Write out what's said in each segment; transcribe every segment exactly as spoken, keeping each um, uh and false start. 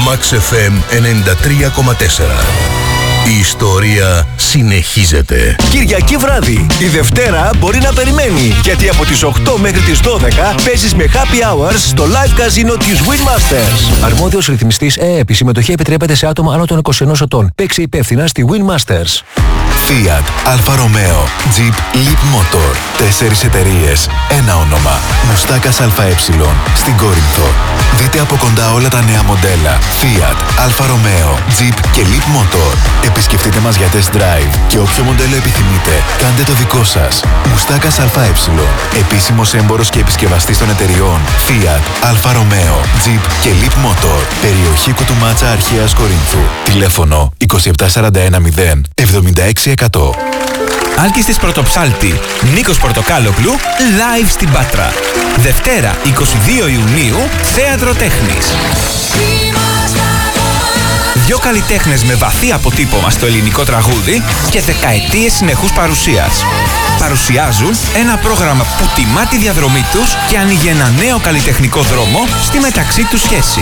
Max εφ εμ ενενήντα τρία κόμμα τέσσερα. Η ιστορία συνεχίζεται. Κυριακή βράδυ. Η Δευτέρα μπορεί να περιμένει. Γιατί από τις οκτώ μέχρι τις δώδεκα παίζεις με happy hours στο live casino της Winmasters. Αρμόδιος ρυθμιστής ΕΕΠ. Η συμμετοχή επιτρέπεται σε άτομα άνω των είκοσι ενός ετών. Παίξε υπεύθυνα στη Winmasters. Fiat, Alfa Romeo, Jeep, Leap Motor. Τέσσερις εταιρείες, ένα όνομα. Μουστάκας ΑΕ στην Κόρινθο. Δείτε από κοντά όλα τα νέα μοντέλα Fiat, Alfa Romeo, Jeep και Leap Motor. Επισκεφτείτε μας για test drive και όποιο μοντέλο επιθυμείτε, κάντε το δικό σας. Μουστάκας ΑΕ. Επίσημος έμπορος και επισκευαστής των εταιριών Fiat, Alfa Romeo, Jeep και Leap Motor. Περιοχή Κουτουμάτσα Αρχαίας Κορίνθου. Τηλέφωνο είκοσι επτά σαράντα ένα μηδέν εβδομήντα έξι εκατό. Άλκης της Πρωτοψάλτη, Νίκος Πορτοκάλογλου, live στην Πάτρα. Δευτέρα, εικοστή δεύτερη Ιουνίου, Θέατρο Τέχνης. Δυο καλλιτέχνες με βαθύ αποτύπωμα στο ελληνικό τραγούδι και δεκαετίες συνεχούς παρουσίας. Παρουσιάζουν ένα πρόγραμμα που τιμά τη διαδρομή τους και ανοίγει ένα νέο καλλιτεχνικό δρόμο στη μεταξύ τους σχέση.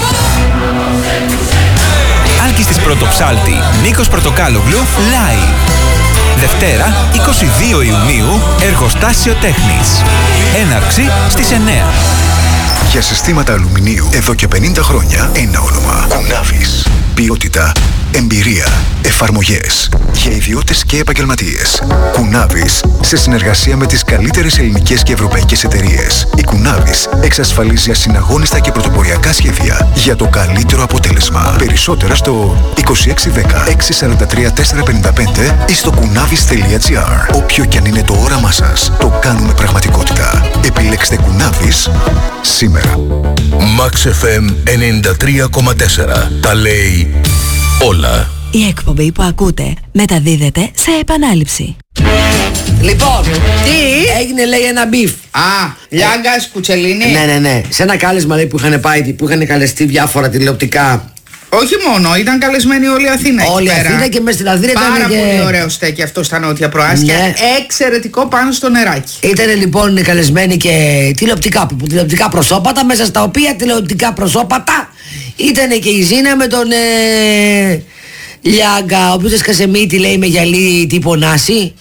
Άλκης της Πρωτοψάλτη, Νίκος Πορτοκάλογλου, live. Δευτέρα, εικοστή δεύτερη Ιουνίου, Εργοστάσιο Τέχνης. Έναρξη στις εννιά. Για συστήματα αλουμινίου εδώ και πενήντα χρόνια, ένα όνομα. Κουνάβης. Ποιότητα, εμπειρία, εφαρμογές για ιδιώτες και επαγγελματίες. Κουνάβης, σε συνεργασία με τις καλύτερες ελληνικές και ευρωπαϊκές εταιρείες. Η Κουνάβης εξασφαλίζει ασυναγώνιστα και πρωτοποριακά σχέδια για το καλύτερο αποτέλεσμα. Περισσότερα στο είκοσι έξι δέκα έξι σαράντα τρία τετρακόσια πενήντα πέντε ή στο κουνάβης τελεία τζι άρ. Όποιο κι αν είναι το όραμά σας, το κάνουμε πραγματικότητα. Επιλέξτε Κουνάβης σήμερα. Max εφ εμ ενενήντα τρία κόμμα τέσσερα. Τα λέει όλα. Η εκπομπή που ακούτε μεταδίδεται σε επανάληψη. Λοιπόν, τι έγινε, λέει, ένα μπιφ. Α, Λιάγκας, Κουτσελίνη. Ναι, ναι, ναι. Σε ένα κάλεσμα, λέει, που είχαν πάει, που είχαν καλεστεί διάφορα τηλεοπτικά. Όχι μόνο, ήταν καλεσμένη όλη η Αθήνα. Όλη η Αθήνα και μέσα στην Αθήνα ήταν. Πάρα και... πολύ ωραίο στέκι αυτό στα νότια προάστια. Ναι. Εξαιρετικό πάνω στο νεράκι. Ήταν λοιπόν καλεσμένοι και τηλεοπτικά, τηλεοπτικά προσώπατα, μέσα στα οποία τηλεοπτικά προσώπατα ήταν και η Ζήνα με τον ε, Λιάγκα, ο οποίος έσκασε μύτη, λέει, με γυαλί τύπο Νάση.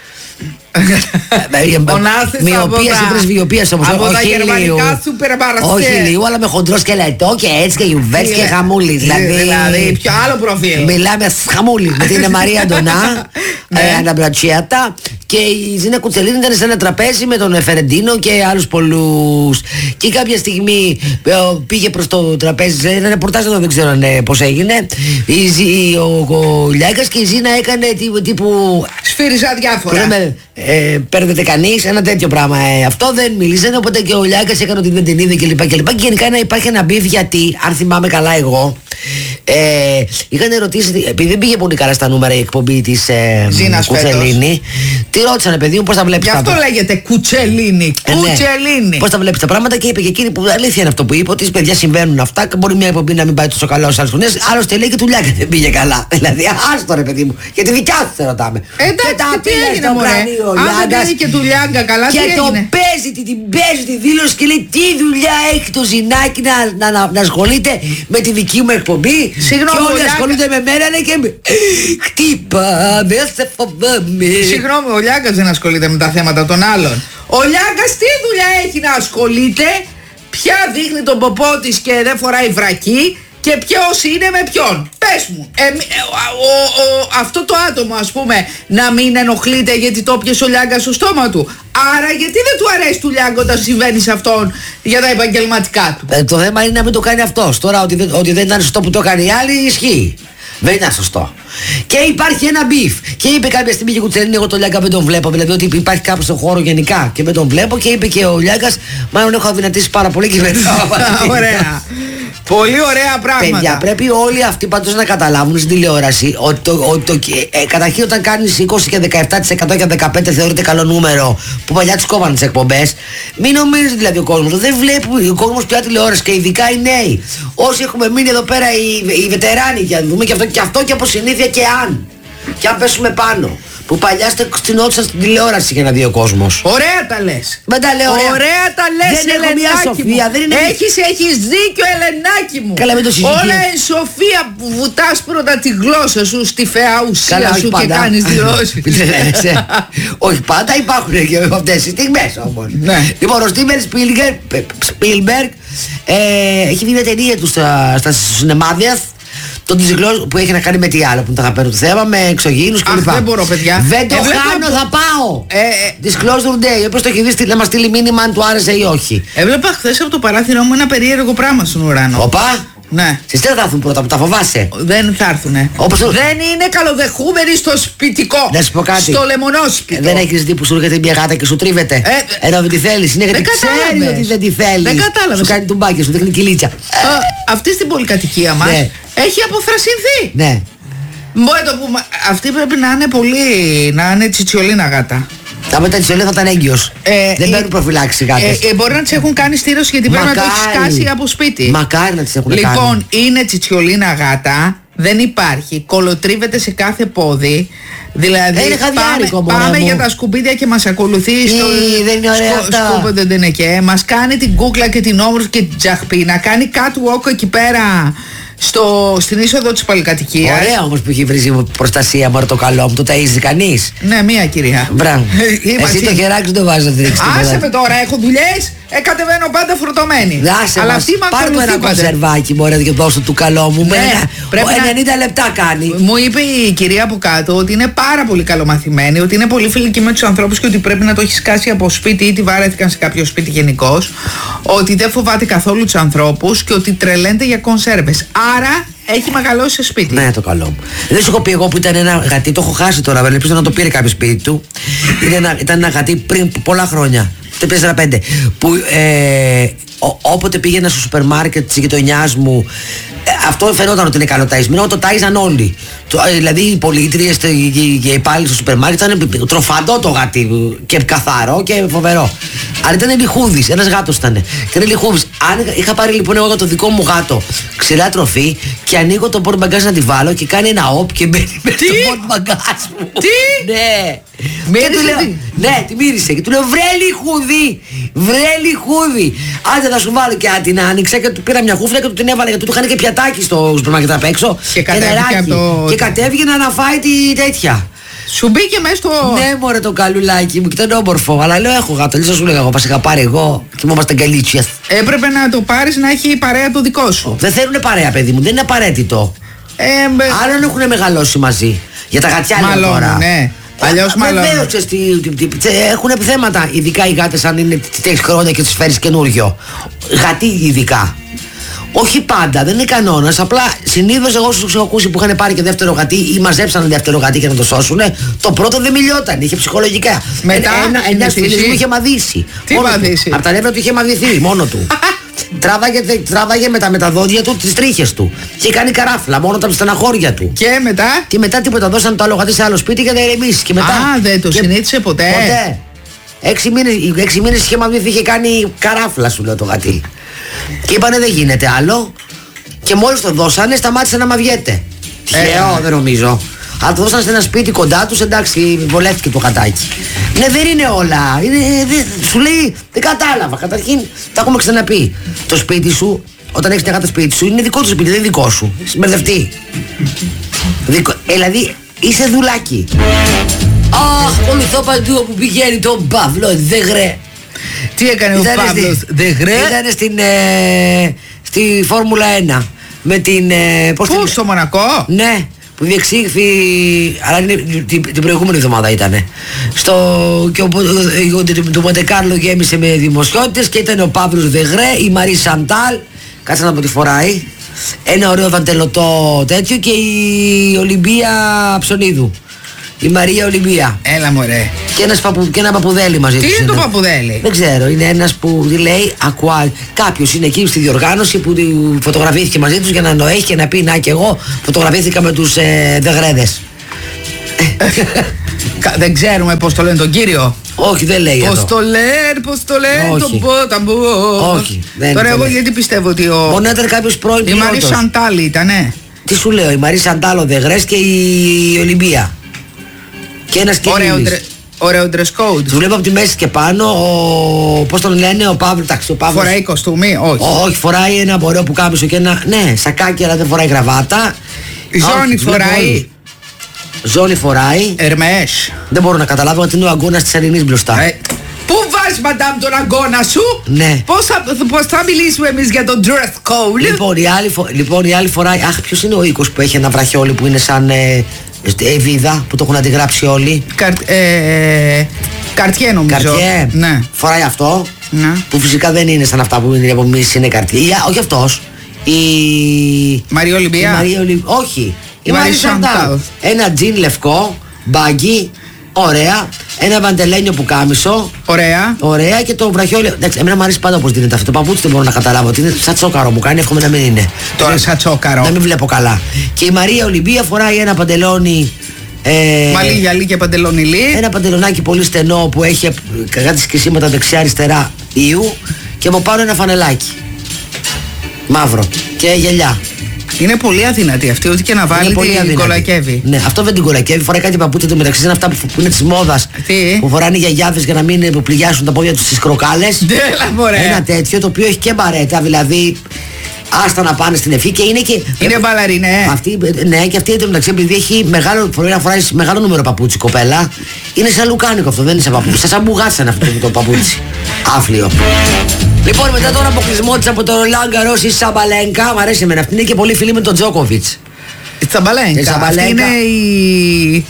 Μοιοπίας ή πρεσβειοπίας όμως. Από τα γερμανικά σούπερ μαραστέ. Όχι λίγο, αλλά με χοντρό σκελετό και έτσι και γιουβέτς και χαμούλη. Δηλαδή πιο άλλο προφίλ. Μιλάμε χαμούλη με την Μαρία Ντονά, Αναμπρατσιάτα. Και η Ζήνα Κουτσελίνη ήταν σε ένα τραπέζι με τον Φερεντίνο και άλλους πολλούς. Και κάποια στιγμή πήγε προς το τραπέζι, ένα ρεπορτάζ εδώ, δεν ξέρω πώς έγινε. Ο Λιάγκας και η Ζήνα έκανε τύπου. Σφύριζα διάφορα. Ε, παίρνετε κανείς, ένα τέτοιο πράγμα. Ε, αυτό δεν μιλήσανε, οπότε και ο Λιάγκας έκανε ότι δεν την είδε κλπ. Και, και γενικά να υπάρχει ένα μπιφ, γιατί, αν θυμάμαι καλά εγώ, ε, είχαν ρωτήσει, επειδή δεν πήγε πολύ καλά στα νούμερα η εκπομπή της ε, Κουτσελίνη, τη ρώτησανε, παιδί μου, πώς τα βλέπεις. Γι' αυτό τα... λέγεται Κουτσελίνη. Ε, Κουτσελίνη. Ναι. Πώς τα βλέπεις τα πράγματα, και είπε και εκείνη που αλήθεια είναι αυτό που είπε, ότι παιδιά συμβαίνουν αυτά και μπορεί μια εκπομπή να μην πάει τόσο καλά ως άλλες χρονιές. Άλλωστε λέει και του Λιάγκα δεν πήγε καλά. Δηλαδή, άστο ρε παιδί μου, για τη δικιά σου σε ρωτάμε. Εντάξει, και τι έγινε, μωρέ. Αν δεν πήγε και του Λιάγκα καλά, και τι το έγινε. παίζει, την παίζει τη δήλωση και λέει τι δουλειά έχει το Ζινάκι να, να, να, να ασχολείται με τη δική μου εκπομπή. Συγγνώμη, και όλοι ασχολούνται με μένα, λέει, και με χτύπα, δεν σε φοβάμαι. Συγγνώμη, ο Λιάγκας δεν ασχολείται με τα θέματα των άλλων. Ο Λιάγκας τι δουλειά έχει να ασχολείται, ποια δείχνει τον ποπό της και δεν φοράει βρακή, και ποιος είναι με ποιον. Πες μου, ε, ε, ο, ο, αυτό το άτομο, ας πούμε, να μην ενοχλείται γιατί το πιέσε ο Λιάγκας στο στόμα του. Άρα γιατί δεν του αρέσει του Λιάγκα όταν συμβαίνει σε αυτόν για τα επαγγελματικά του. Ε, το θέμα είναι να μην το κάνει αυτός. Τώρα ότι δεν, ότι δεν ήταν σωστό που το κάνει η άλλη, ισχύει. Δεν ήταν σωστό. Και υπάρχει ένα μπιφ. Και είπε κάποια στιγμή και η Κουτσελίνη, εγώ τον Λιάγκα δεν τον βλέπω. Δηλαδή ότι υπάρχει κάπου στον χώρο γενικά και δεν τον βλέπω. Και είπε και ο Λιάγκας, μάλλον έχω αδυνατήσει πάρα πολύ και δεν ωραία. Πολύ ωραία πράγματα. Παιδιά, πρέπει όλοι αυτοί πάντως να καταλάβουν στην τηλεόραση ότι το, ότι το, ε, καταρχήν όταν κάνεις είκοσι και δεκαεπτά τοις εκατό και δεκαπέντε τοις εκατό θεωρείται καλό νούμερο, που παλιά τους κόβανε τις εκπομπές. Μην νομίζεις δηλαδή ο κόσμος, δεν βλέπει ο κόσμος πια τηλεόραση, και ειδικά οι νέοι. Όσοι έχουμε μείνει εδώ πέρα οι, οι βετεράνοι, για να δούμε και αυτό, και αυτό και από συνήθεια, και αν. Και αν πέσουμε πάνω. Που παλιά στενόντουσαν στην τηλεόραση για να δει ο κόσμος. Ωραία τα λες. Δεν τα λέω ωραία. Ωραία τα λες, δεν έχω μια σοφία, δεν είναι... Έχεις, έχεις δίκιο, Ελενάκι μου. Καλά, μην το συζητήσουμε. Όλα εν σοφία που βουτάς πρώτα τη γλώσσα σου στη φαιά ουσία. Καλά, σου και κάνεις δηλώσεις. Όχι πάντα, υπάρχουν και αυτές τις στιγμές όμως. Ναι. Λοιπόν, ο Στίβεν Σπίλμπεργκ έχει βγει μια ταινία του στα σινεμάδια. Το Disclosure που έχει να κάνει με τι άλλο που είναι το αγαπημένο του θέμα, με εξωγήινους κλπ. Αχ, δεν μπορώ, παιδιά. Δεν το ε, χάνω, βλέπω... θα πάω. Ε, ε... Disclosure Day, όποιος το έχει δει να μας στείλει μήνυμα αν του άρεσε ή όχι. Έβλεπα χθες από το παράθυρό μου ένα περίεργο πράγμα στον ουρανό. Οπα. Ναι. Στις τι θα έρθουν πρώτα που τα φοβάσαι? Δεν θα έρθουνε. Όπως το... Δεν είναι καλοδεχούμενοι στο σπιτικό. Να σου πω κάτι. Στο λεμονόσπιτο. Ε, δεν έχεις δει που σου έρχεται μια γάτα και σου τρίβεται. Ε, Ενώ δεν τη θέλεις. Είναι γιατί ξέρει ότι δεν τη θέλεις. Δεν κατάλαβες. Σου κάνει τουμπάκι, σου δείχνει κυλίτσα. Ε, αυτή στην πολυκατοικία μας ναι. έχει αποθρασινθεί. Ναι. Μπορεί το πούμε. Αυτή πρέπει να είναι πολύ. Να είναι τσιτσιολίνα γάτα. Τα μετά τη θα ήταν έγκυος. Ε, δεν παίρνουν προφυλάξει γάτες. Ε, ε, μπορεί να τις έχουν κάνει στήρωση γιατί πρέπει να το έχει σκάσει από σπίτι. Μακάρι να τις έχουν λοιπόν, κάνει. Λοιπόν, είναι τσιτσιολίνα γάτα. Δεν υπάρχει. Κολοτρίβεται σε κάθε πόδι. Δηλαδή ε, πάμε, πάμε για τα σκουπίδια και μας ακολουθεί Ή, στο δεν είναι ωραία σκο, αυτά. σκούπιδε δεν είναι και μας κάνει την κούκλα και την όμορφη και την τζαχπή. Να κάνει catwalk εκεί πέρα στο, στην είσοδο της πολυκατοικίας. Ωραία όμως που έχει βρει προστασία μωρό το καλό μου. Το ταΐζει κανείς? Ναι, μία κυρία. Μπράβο. Εσύ το χεράκι σου το βάζεις να δείξεις. Άσε με τώρα, έχω δουλειές. Ε, κατεβαίνω πάντα φορτωμένη. Άσε αλλά μας, αυτή με πάρε μου ένα ακολουθεί πάντα. κονσερβάκι μπορεί και δώσω του καλό μου. Ναι, ένα, πρέπει να- ενενήντα λεπτά κάνει. Μου είπε η κυρία από κάτω ότι είναι πάρα πολύ καλομαθημένη, ότι είναι πολύ φιλική με τους ανθρώπους και ότι πρέπει να το έχει σκάσει από σπίτι ή τη βάρεθηκαν σε κάποιο σπίτι γενικώς. Ότι δεν φοβάται καθόλου τους ανθρώπους και ότι τρελαίνεται για κονσέρβες. Άρα έχει μεγαλώσει σε σπίτι. Ναι, το καλό μου. Δεν σου έχω πει εγώ που ήταν ένα γατί, το έχω χάσει τώρα, βέβαια. Ελπίζω να το πήρε κάποιο σπίτι του. Είναι ένα, ήταν ένα γατί πριν πολλά χρόνια. τέσσερα πέντε. Που ε, ο, όποτε πήγαινα στο σούπερ μάρκετ τη γειτονιά μου, ε, αυτό φαινόταν ότι είναι καλοταϊσμένο, το τάιζαν όλοι. Το, ε, δηλαδή οι πολίτριες και οι υπάλληλοι στο σούπερ μάρκετ ήταν τροφαντό το γατί και καθαρό και φοβερό. Αλλά ήταν λιχούδης, ένας γάτος ήταν. Και ήταν λιχούδης. Αν είχα πάρει λοιπόν εγώ το δικό μου γάτο ξηρά τροφή και ανοίγω το πόρτ μπαγκάζ να τη βάλω και κάνει ένα όπ και μπαίνει μέσα στο πόρτ μπαγκάζ μου. Τι? Ναι. Μύρισε Και του λέω, τι? ναι, τη μύρισε. Και του λέω βρε λιχούδη, βρε λιχούδη. Άντε θα σου βάλω και την άνοιξα και του πήρα μια χούφλα και του την έβαλα γιατί του είχαν και πιατάκι στο σούπερ μάρκετ απ' έξω. Και κατέβηκε από το- Και κατέβηκε να αναφάει τη τέτοια. Σου μπήκε μέσα στο. Ναι, μωρέ το καλουλάκι μου, και ήταν όμορφο. Αλλά λέω: έχω γάτο. Λύσα σου λέγα: εγώ πα είχα πάρει εγώ. Κοιμόμαστε γκαλίτσια. Έπρεπε να το πάρεις να έχει παρέα το δικό σου. Δεν θέλουν παρέα, παιδί μου, δεν είναι απαραίτητο. Ε, με... Άλλον έχουν μεγαλώσει μαζί. Για τα γατιά λέω Μαλώνουν, τώρα. ναι. Αλλιώς μαλώνουν. Βεβαίως, ξέρεις τι- τι- τι- έχουν θέματα. Ειδικά οι γάτες, αν είναι τρεις χρόνια και τις φέρεις καινούριο. Γατί ειδικά. Όχι πάντα, δεν είναι κανόνας. Απλά συνήθως εγώ σου έχω ακούσει που είχαν πάρει και δεύτερο γατί ή μαζέψαν δεύτερο γατί για να το σώσουν. Το πρώτο δεν μιλιόταν, είχε ψυχολογικά. Μετά, ένα είχε ένας φίλος μαθήσει. μου είχε μαδίσει. Τι Μόνο του. μαδίσει? Από τα νεύρα του είχε μαδίσει μόνο του. Τράβαγε, τράβαγε με τα, με τα δόντια του τις τρίχες του. Και κάνει καράφλα μόνο τα στεναχώρια του. Και μετά. Και μετά τίποτα, δώσαν το άλλο γατί σε άλλο σπίτι και δεν ηρεμήσει. Και μετά. Α, δεν το και- συνήθισε ποτέ. Ποτέ. Έξι μήνες, έξι μήνες είχε μαδίσει, είχε κάνει καράφλα, σου λέω το γατί. Και είπανε δεν γίνεται άλλο. Και μόλις το δώσανε, σταμάτησε να μαδιέται. Τυχαίο, δεν νομίζω. Αλλά το δώσανε σε ένα σπίτι κοντά τους, εντάξει, βολεύτηκε το γατάκι. Ναι, δεν είναι όλα. Είναι, δεν, σου λέει, δεν κατάλαβα. Καταρχήν, τα έχουμε ξαναπεί. Το σπίτι σου, όταν έχεις μια γάτα σπίτι σου, είναι δικό του σπίτι, δεν είναι δικό σου. Συμπερδευτεί. Δικο, ε, δηλαδή, είσαι δουλάκι. Αχ, ακολουθώ παντού όπου πηγαίνει τον Παύλο Δεγρέ. Τι έκανε ο Ήτανε Παύλος στη- Δεγρέ? Ήτανε στην, ε, στη Φόρμουλα ένα. Με την. Ε, πώς Πού, την- στο Μονακό? Ναι, που διεξήχθη. Αλλά είναι, την, την προηγούμενη εβδομάδα ήταν. Στο, και ο, ο, το Μοντεκάρλο γέμισε με δημοσιότητες και ήταν ο Παύλος Δεγρέ, η Μαρή Σαντάλ. Κάτσε να πω τι φοράει. Ένα ωραίο δαντελωτό τέτοιο και η Ολυμπία Ψωνίδου. Η Μαρία Ολυμπία. Έλα μωρέ. Και, ένας παπου, και ένα παπουδέλι μαζί Τι τους είναι το παπουδέλι? Δεν ξέρω, είναι ένας που λέει ακουά. Κάποιος είναι εκεί στη διοργάνωση που φωτογραφήθηκε μαζί τους για να νοέχει και να πει να και εγώ φωτογραφήθηκα με τους ε, Δεγρέδες. Κα- Δεν ξέρουμε πώς το λένε τον κύριο. Όχι, δεν λέει Πώς εδώ. το λένε, πώς το λένε, Όχι. τον πόταμπο. Όχι, δεν Τώρα το εγώ λέει. γιατί πιστεύω ότι ο. Μόνο ήταν κάποιος πρώην Η Μαρή πιλότος. Σαντάλ ήτανε. Τι σου λέω, η Μαρή Σαντάλο Δεγρές και η Ολυμπία. Και ένας καινούργιος. Ωραίο dress code. Του βλέπω από τη μέση και πάνω, ο, πώς τον λένε, ο Παύλος, εντάξει, ο Παύλος. Φοράει κοστούμι, όχι. Ό, όχι, φοράει ένα ωραίο πουκάμισο και ένα, ναι, σακάκι, αλλά δεν φοράει γραβάτα. Η Ζώνη φοράει. Ζώνη φοράει. Ερμές. Δεν μπορώ να καταλάβω γιατί είναι ο αγκώνας της Αρινής μπροστά. Ε, πού βάζεις, μαντάμ, τον αγκώνα σου? Ναι. Πώς θα, πώς θα μιλήσουμε εμείς για τον dress code? Λοιπόν, η άλλη, φο... λοιπόν, η άλλη φοράει. Αχ, ποιος είναι ο οίκος που έχει ένα βραχιόλι που είναι σαν ε, ε, βίδα που το έχουν αντιγράψει όλοι. Καρ, ε, καρτιέ νομίζω. Καρτιέ. Ναι. Φοράει αυτό. Ναι. Που φυσικά δεν είναι σαν αυτά που είναι από εμείς, είναι καρτιέ. Η, όχι αυτός. Η. Μαρία Ολυμπία. Η Μαρία Ολυ... Όχι. Η, η Μαρία Σαντάλ. Ένα τζιν λευκό, μπάγκι. Ωραία. Ένα βαντελένιο που κάμισο. Ωραία. Ωραία και το βραχιόλι. Εντάξει, εμένα μου αρέσει πάντα όπως δίνεται αυτό. Το παπούτσι δεν μπορώ να καταλάβω. Ότι είναι σαν τσόκαρο μου κάνει. Εύχομαι να μην είναι. Τώρα σαν τσόκαρο. Να μην βλέπω καλά. Και η Μαρία Ολυμπία φοράει ένα παντελόνι. Ε, Μαλλί γυαλί και παντελόνι λί. Ένα παντελονάκι πολύ στενό που έχει κάτι σκισίματα δεξιά-αριστερά ιού. Και από πάνω ένα φανελάκι. Μαύρο. Και γυαλιά. Είναι πολύ αδυνατή αυτή, ό,τι και να βάλει την κολακεύει. Ναι, αυτό δεν την κολακεύει. Φοράει κάτι παπούτσια του μεταξύ. Είναι αυτά που, που είναι τη μόδα. Που φοράνε οι γιαγιάδες για να μην που πληγιάσουν τα πόδια του στις κροκάλες. Ένα τέτοιο το οποίο έχει και μπαρέτα, δηλαδή. Άστα να πάνε στην ευχή και είναι και. Είναι μπαλαρινέ. Αυτή, ναι, και αυτή μεταξύ επειδή έχει μεγάλο, να φοράει μεγάλο νούμερο παπούτσι κοπέλα. Είναι σαν λουκάνικο αυτό, δεν είναι σαν παπούτσι. Σαν μπουγάτσα είναι αυτό το παπούτσι. Άφλιο. Λοιπόν, μετά τον αποκλεισμό της από το Ρολάν Γκαρός η Σαμπαλένκα, μου αρέσει εμένα αυτή, είναι και πολύ φίλη με τον Τζόκοβιτς. Η Σαμπαλένκα. Αυτή είναι η.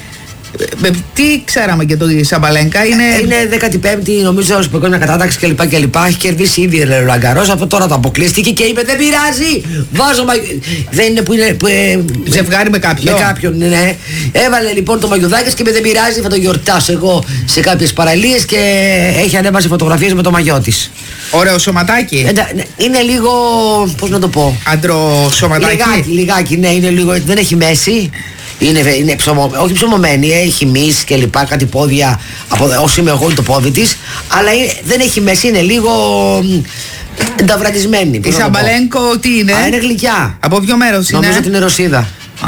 Τι ξέραμε και το Σαμπαλένκα είναι. Είναι δέκατη πέμπτη νομίζω ως παγκόσμια κατάταξη κλπ. κλπ. Έχει κερδίσει ήδη η Ρολάν Γκαρός. Αυτό τώρα το αποκλείστηκε και είπε δεν πειράζει. Βάζω μα... Δεν είναι που είναι. Που, ε, ζευγάρι με κάποιον. Με κάποιον, ναι. Έβαλε λοιπόν το μαγιουδάκι και είπε δεν πειράζει. Θα το γιορτάσω εγώ σε κάποιες παραλίες και έχει ανέβασε φωτογραφίες με το μαγιό της. Ωραίο σωματάκι. Ε, είναι λίγο. Πώς να το πω. Άντρο σωματάκι. Λιγάκι, λιγάκι, ναι, είναι λίγο. Δεν έχει μέση. Είναι, είναι ψωμο, όχι ψωμωμένη, έχει μυς και λοιπά, κάτι πόδια, από, όσο είμαι εγώ είναι το πόδι της, αλλά είναι, δεν έχει μέση, είναι λίγο ενταυρατισμένη. Η Σαμπαλένκο τι είναι? Α, είναι γλυκιά. Από ποιο μέρος είναι? Νομίζω ότι είναι Ρωσίδα.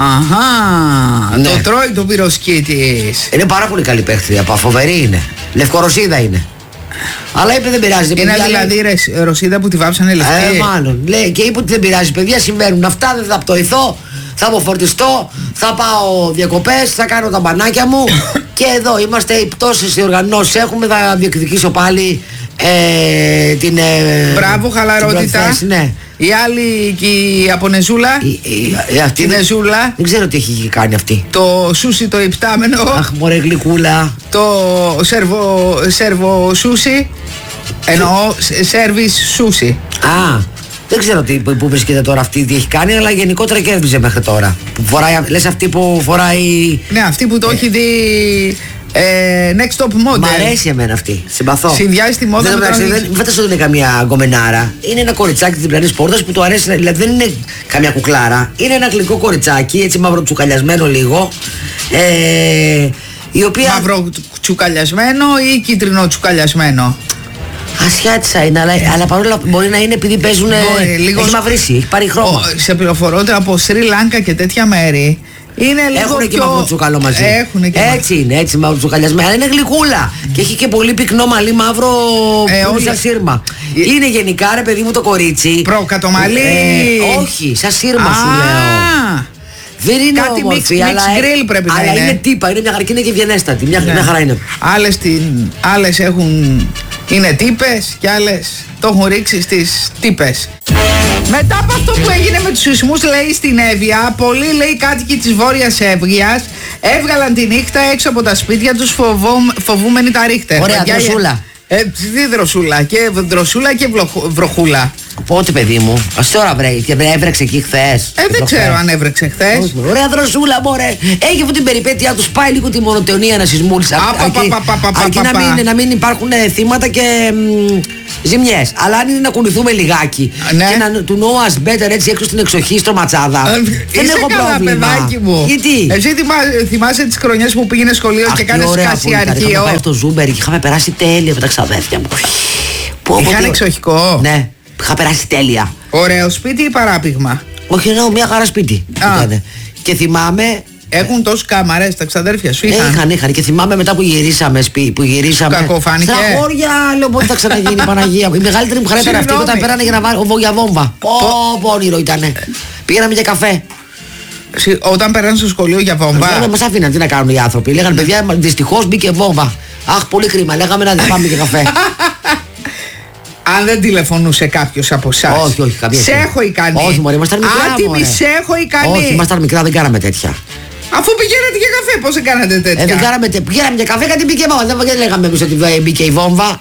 Αχα, ναι. Το τρώει το πυροσκή της. Είναι πάρα πολύ καλή παίχτρια, φοβερή είναι. Λευκορωσίδα είναι. Αλλά είπε δεν πειράζει. Είναι παιδιά, δηλαδή λέει... Ρωσίδα που τη βάψανε λευκή. Ε, μάλλον. Λέει, και είπε ότι δεν πειράζει. Παιδιά συμβαίνουν αυτά, δεν θα πτωηθώ. Θα αποφορτιστώ, θα πάω διακοπές, θα κάνω τα μπανάκια μου. Και εδώ είμαστε, οι πτώσεις, οι οργανώσεις έχουμε, θα διεκδικήσω πάλι ε, την. Ε, Μπράβο, χαλαρότητα. Την ναι. Η άλλη και η Απονεζούλα. Η, η, η, αυτή η Νεζούλα. Δεν ξέρω τι έχει κάνει αυτή. Το σούσι το υπτάμενο. Αχ, μωρέ γλυκούλα. Το σέρβο, σέρβο σούσι. Εννοώ σέρβις σούσι. Α. Δεν ξέρω τι, που βρίσκεται τώρα αυτή, τι έχει κάνει, αλλά γενικότερα κέρδιζε μέχρι τώρα. Που φοράει, λες αυτή που φοράει. Ναι, αυτή που το ε. έχει δει. Ε, next top model. Μ' αρέσει εμένα αυτή. Συμπαθώ. Συνδυάζει τη μόδα δεν, με τον... Δεν φαντάζομαι ότι είναι καμία γκομενάρα. Είναι ένα κοριτσάκι της διπλανής πόρτας που του αρέσει. Δηλαδή δεν είναι καμία κουκλάρα. Είναι ένα γλυκό κοριτσάκι, έτσι μαύρο τσουκαλιασμένο λίγο. Ε, η οποία... Μαύρο τσουκαλιασμένο ή κίτρινο τσουκαλιασμένο? Ασιάτισα είναι, αλλά, αλλά παρόλα μπορεί να είναι επειδή παίζουν. Λίγο... Έχει μαυρίσει, έχει πάρει χρώμα. Ο, σε πληροφορώ ότι από Σρι Λάνκα και τέτοια μέρη είναι λίγο έχουν πιο... και μαύρο τσουκαλό μαζί. Έχουν και έτσι είναι, έτσι μαύρο τσουκαλιασμένο. Αλλά είναι γλυκούλα. Και έχει και πολύ πυκνό μαλλί μαύρο ε, που είναι σαν σύρμα. Ε, είναι γενικά ρε παιδί μου το κορίτσι. Προκατομαλί. Ε, όχι, σαν σύρμα σου λέω. Δεν είναι κάτι όμορφη, mix, αλλά, mix grill πρέπει αλλά να είναι. είναι τύπα, είναι μια χαρά και είναι και βιενέστατη. Μια, ναι. μια χαρά είναι. Άλλες, την, άλλες έχουν, είναι τύπες και άλλες το έχουν ρίξει στις τύπες. Μετά από αυτό που έγινε με τους σεισμούς λέει στην Εύβοια, πολλοί λέει κάτοικοι της Βόρειας Εύβοιας έβγαλαν τη νύχτα έξω από τα σπίτια τους φοβό, φοβούμενοι τα ρίχτερ. Ωραία, δροσούλα. Ε, τι δροσούλα, και δροσούλα και βλοχ, βροχούλα. Πότε παιδί μου, ας τώρα βρέξει, έβρεξε εκεί χθες. Ε, δεν ξέρω χθες. Αν έβρεξε χθες. Ωραία δροσούλα μωρέ, έχει αυτή την περιπέτειά τους, πάει λίγο τη μονοτεωνία να σεισμούλησε. Αρκεί να μην, να μην υπάρχουν θύματα και μ, ζημιές. Αλλά αν είναι να κουνηθούμε λιγάκι ναι. και να του know us better έτσι έξω στην εξοχή στο ματσάδα. Ε, δεν έχω καλά, πρόβλημα. Παιδάκι μου. Γιατί? Εσύ θυμά, θυμάσαι τις χρονιές που πήγαινε σχολείο Αχ, και κάνεις κασιαρχείο? Είχαμε πάει στο Ζούμπερ και είχαμε περάσει τέλεια με τα ξαδέρφια μου. Είχαν εξοχικό. Ναι. Είχα περάσει τέλεια. Ωραίο σπίτι ή παράπηγμα? Όχι, εννοώ μια χαρά σπίτι. Και θυμάμαι. Έχουν τόσους καμαρές τα ξαδέρφια σου, είχαν. Είχαν, είχαν. Και θυμάμαι μετά που γυρίσαμε, σπί, που γυρίσαμε. Κακοφάνηκε. Στα χώρια, λέω πότε θα ξαναγίνει η Παναγία. Η μεγαλύτερη μου χαρά ήταν αυτή όταν πέρανε για να βάλω για βόμβα. Πω, πω, όνειρο ήτανε. Πήγαμε για καφέ. Όταν περάσαν στο σχολείο για βόμβα. Δεν μας άφηναν, τι να κάνουν οι άνθρωποι. Λέγανε παιδιά, δυστυχώς μπήκε βόμβα. Αχ, πολύ κρίμα. Λέγαμε να δεν πάμε για καφέ. Αν δεν τηλεφωνούσε κάποιος από εσάς. Όχι, όχι, καμία. Σε έχω ικανή. Όχι, μωρέ, ήμασταν μικρά. Άτιμη, σε έχω ικανή. Όχι, ήμασταν μικρά, δεν κάναμε τέτοια. Αφού πηγαίνατε για καφέ, πώς δεν κάνατε τέτοια. Ε, δεν κάναμε τέτοια. Πηγαίναμε για καφέ, κάτι μπήκε βόμβα. Δεν λέγαμε εμείς ότι μπήκε η βόμβα.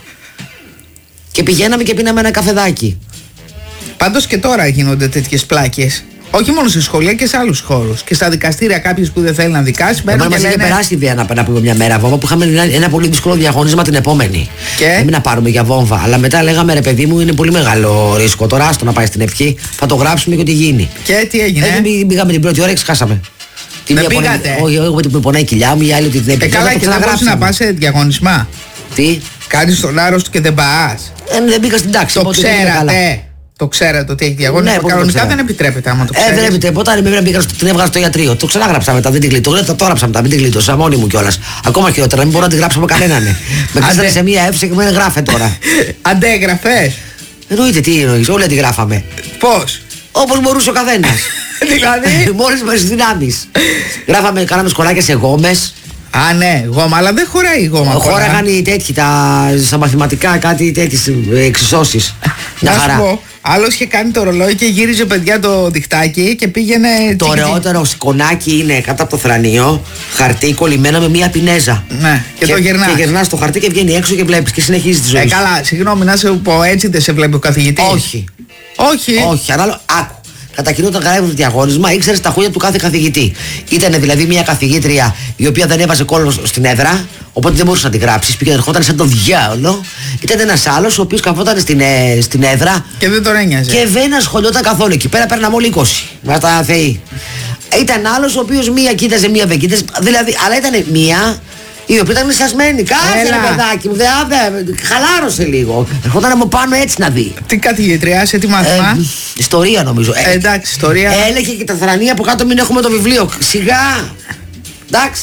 Και πηγαίναμε και πίναμε ένα καφεδάκι. Πάντως και τώρα γίνονται τέτοιες πλάκες. Όχι μόνο σε σχολεία και σε άλλους χώρους. Και στα δικαστήρια κάποιος που δεν θέλει να δικάσει. Εμένα μας είχε περάσει η ιδέα να, να πούμε μια μέρα βόμβα που είχαμε ένα, ένα πολύ δύσκολο διαγώνισμα την επόμενη. Και δεν να πάρουμε για βόμβα. Αλλά μετά λέγαμε ρε παιδί μου, είναι πολύ μεγάλο ρίσκο. Τώρα άστο να πάει στην ευχή, θα το γράψουμε και ό,τι γίνει. Και τι έγινε. Ε, πήγαμε την πρώτη ώρα και ξεχάσαμε. Τι δεν πήγατε. Όχι, εγώ που πονάει η κοιλιά μου, η άλλη ότι δεν πήγα. Ε, καλά, και δεν μπορείς να πας σε διαγωνισμά. Τι. Κάνεις τον άρρωστο και δεν πας. Ε, δεν πήγα στην τάξη. Το ξέρατε. Το ξέρατε ότι έχει διαγώνισμα. Ναι, κανονικά δεν επιτρέπεται άμα το ξέρεις. Ε, δεν επιτρέπεται. Όταν με πήγα την έβγαλα στο ιατρείο. Το ξανάγραψα μετά, δεν την γλίτωσα. Το έγραψα μετά, μην την γλίτωσα μόνη μου κιόλας. Ακόμα χειρότερα, δεν μπορώ να την γράψω με κανέναν. Με κάθανε σε μία αίθουσα και με γράφε τώρα. Αντέγραφες. Εννοείται, τι εννοείς, όλοι τη γράφαμε. Πώς. Όπως μπορούσε ο καθένας. Δηλαδή. Μόλις με τις δυνάμεις. Γράφαμε, κάναμε σκολάκια σε γόμες. Α, ναι, γόμα, αλλά δεν χωράει η γόμα. Χώραγαν οι τέτοιοι, τα, στα μαθηματικά κάτι τέτοιες εξισώσεις. Να σου πω, άλλος είχε κάνει το ρολόι και γύριζε παιδιά το διχτάκι και πήγαινε. Το ωραιότερο σηκωνάκι είναι κάτω από το θρανίο, χαρτί κολλημένο με μία πινέζα. Ναι, και, και το γυρνάς. Και γυρνάς το χαρτί και βγαίνει έξω και βλέπεις και συνεχίζει τη ζωή. Ε, καλά, συγγνώμη, να σε πω έτσι, δεν σε βλέπει ο καθηγητής. Όχι. Όχι. Όχι, ανάλογα. Άκου. Κατά κοινό, όταν γράφει το διαγώνισμα, ήξερε τα χούλια του κάθε καθηγητή. Ήταν δηλαδή μια καθηγήτρια η οποία δεν έβαζε κόλλο στην έδρα, οπότε δεν μπορούσε να τη γράψει. Πήγε, ερχόταν σαν το διάολο. Ήταν ένα άλλο ο οποίο καθόταν στην, ε, στην έδρα και δεν τον ένοιαζε. Και δεν ασχολιόταν καθόλου. Εκεί πέρα παίρναμε όλοι είκοσι. Μα τα θεοί. Ήταν άλλο ο οποίο μία κοίταζε, μία δεν κοίταζε. Δηλαδή, αλλά ήταν μία η οποία ήταν μισασμένη. Κάθε ένα παιδάκι μου, δε, δε, χαλάρωσε λίγο. Ερχόταν από πάνω έτσι να δει. Τι καθηγήτρια, σε τι μάθημα. Ε, ιστορία νομίζω. Ε, εντάξει, ιστορία. Έλεγε και τα θρανία από κάτω, μην έχουμε το βιβλίο. Σιγά. Εντάξει.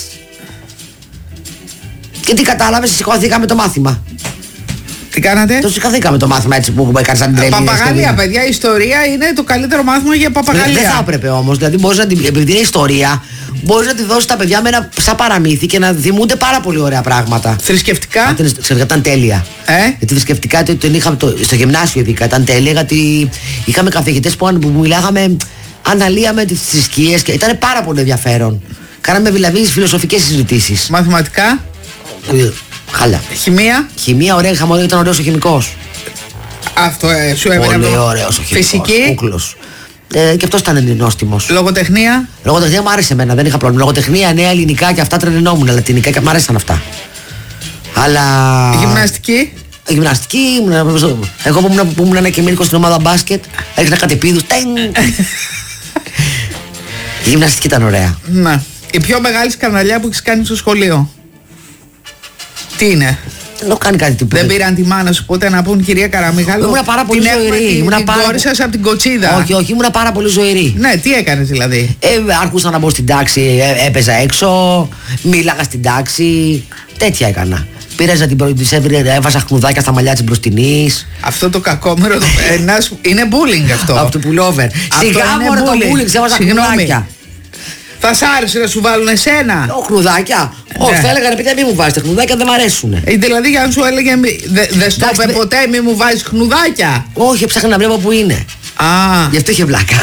Και τι κατάλαβες, σηκωθήκαμε το μάθημα. Τι κάνατε. Το σηκωθήκαμε το μάθημα έτσι που έκανε σαν τρέλη. Παπαγαλία, παιδιά, η ιστορία είναι το καλύτερο μάθημα για παπαγαλία. Δεν θα έπρεπε όμως. Δηλαδή, μπορείς να την, επειδή είναι ιστορία, μπορείς να τη δώσεις τα παιδιά με ένα σαν παραμύθι και να θυμούνται πάρα πολύ ωραία πράγματα. Θρησκευτικά. Ήταν, ήταν τέλεια. Ε? Γιατί θρησκευτικά το, το είχαμε το, στο γυμνάσιο ειδικά ήταν τέλεια, γιατί είχαμε καθηγητές που, που μιλάγαμε, αναλύαμε τις θρησκείες και ήταν πάρα πολύ ενδιαφέρον. Κάναμε δηλαδή φιλοσοφικές συζητήσεις. Μαθηματικά. Χάλια. Χημεία. Χημεία, ωραία, είχαμε, ήταν ωραίος ο χημικός. Αυτό ε, σου έβαινε. Πολύ ωραίος ο χημικός. Φυσική. Κούκλος. Ε, και αυτός ήταν νόστιμος. Λογοτεχνία. Λογοτεχνία μου άρεσε εμένα, δεν είχα πρόβλημα. Λογοτεχνία, νέα ελληνικά και αυτά τρελαινόμουν. Λατινικά και μου άρεσαν αυτά. Αλλά. Γυμναστική. Γυμναστική, εγώ που ήμουν, που ήμουν ένα κεμμύρικο στην ομάδα μπάσκετ, έριχνα κατεπίδους. Η γυμναστική ήταν ωραία. Να. Η πιο μεγάλη σκανδαλιά που έχεις κάνει στο σχολείο. Τι είναι. Δεν έχω κάνει κάτι τίποτα. Δεν πήραν τη μάνα σου ποτέ να πούν κυρία Καραμιχάλου. Ήμουν πάρα πολύ ζωηρή. Ήμουν την πάρα... κόρη σας από την Κοτσίδα. Όχι, όχι, ήμουν πάρα πολύ ζωηρή. Ναι, τι έκανες δηλαδή. Ε, άρχουσα να μπω στην τάξη, ε, έπαιζα έξω, μίλαγα στην τάξη. Τέτοια έκανα. Πήραζα την πρώτη της, έβαζα χνουδάκια στα μαλλιά της μπροστινής. Αυτό το κακόμερο ένας, είναι bullying αυτό. Από το pullover. Σιγά μωρέ το bullying, έβαζα χνουδάκια. Θα σ' άρεσε να σου βάλουν εσένα. Ω, χνουδάκια. Όχι, θα έλεγα παιδιά μην μου βάζετε χνουδάκια, δεν μ' αρέσουν. Ε, δηλαδή για να σου έλεγε δεν δε στο είπε ποτέ μην μου βάζεις χνουδάκια. Όχι, έψαχνα να βλέπω που είναι. Α. Γι' αυτό είχε βλάκα.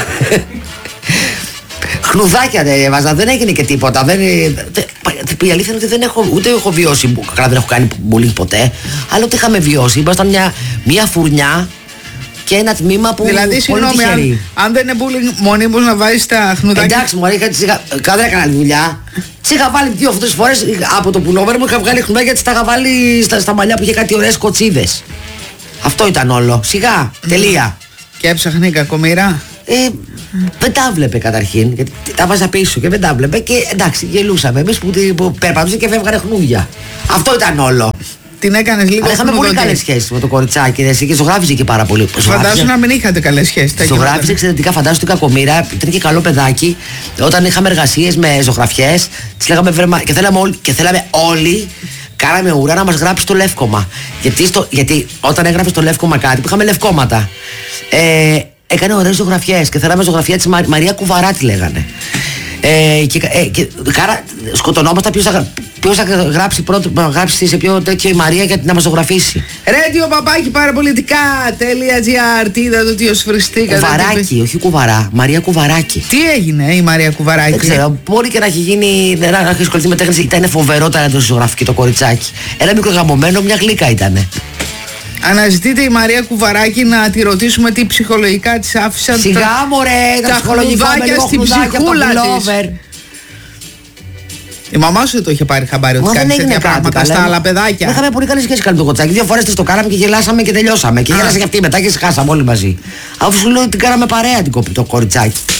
Χνουδάκια δεν έβαζα, δεν έγινε και τίποτα. Δεν, δε, η αλήθεια είναι ότι δεν έχω, ούτε έχω βιώσει, καλά δεν έχω κάνει bullying ποτέ, αλλά ούτε είχαμε βιώσει. Ήμασταν μια, μια φουρνιά και ένα τμήμα που. Δηλαδή, συγγνώμη, αν, αν δεν είναι bullying, μονίμως να βάζεις τα χνουδάκια. Εντάξει, μου είχα δεν έκανα τη δουλειά. Τι είχα βάλει δύο-τρεις φορές από το πουλόβερ μου, είχα βγάλει χνουδάκια, τις τα είχα βάλει στα, στα μαλλιά που είχε κάτι ωραίες κοτσίδες. Αυτό ήταν όλο. Σιγά, τελεία. Και έψαχνε η κακομοίρα. Ε, δεν τα βλέπε καταρχήν, γιατί τα βάζα πίσω και δεν τα βλέπε και εντάξει, γελούσαμε. Εμείς που, που περπατούσαμε και φεύγανε χνούδια. Αυτό ήταν όλο. Την έκανες λίγο. Αλλά είχαμε πολύ καλές σχέσεις με το κοριτσάκι, εσύ, και ζωγράφιζε και πάρα πολύ. Φαντάζομαι να μην είχατε καλές σχέσεις. Ζωγράφιζε εξαιρετικά, φαντάζομαι την κακομοίρα. Ήταν και καλό παιδάκι. Όταν είχαμε εργασίες με ζωγραφιές, τις λέγαμε βρεμα... και, θέλαμε όλοι, και θέλαμε όλοι, κάναμε ουρά να μας γράψει το λεύκομα. Γιατί, στο... Γιατί όταν έγραφε στο λεύκομα κάτι, που είχαμε λευκόματα, ε, έκανε ωραίες ζωγραφιές και θέλαμε ζωγραφιά της Μα... Μαρία Κουβαρά, τη λέγανε. Ε, και, ε, και κάρα, σκοτωνόμασταν ποιος θα, ποιος θα γράψει πρώτο, να γράψει σε πιο τέτοιο η Μαρία για να μας ζωγραφίσει. Radio παπάκι παραπολιτικά.gr. Τι είδατε ότι ως φριστήκατε? Κουβαράκι, όχι Κουβαρά, Μαρία Κουβαράκι. Τι έγινε η Μαρία Κουβαράκι? Δεν ξέρω, μπορεί και να έχει γίνει, να έχει ασχοληθεί με τέχνη. Ήταν φοβερό ταλέντο ζωγραφική το κοριτσάκι. Ένα μικρογαμωμένο, μια γλύκα ήτανε. Αναζητείται η Μαρία Κουβαράκη να τη ρωτήσουμε τι ψυχολογικά της άφησαν. Σιγά τα, μωρέ, τα, τα χνουδάκια στην ψυχούλα της. Η μαμά σου το είχε πάρει χαμπάρι ότι κάνει τέτοια πράγματα στα άλλα παιδάκια? Δεν είχαμε πολύ καλή σχέση με το κοτσάκι. Δύο φορές της το κάναμε και γελάσαμε και τελειώσαμε. Και γέλασε και αυτή μετά και σκάσαμε όλοι μαζί. Αφού σου λέω ότι την κάναμε παρέα το κοριτσάκι.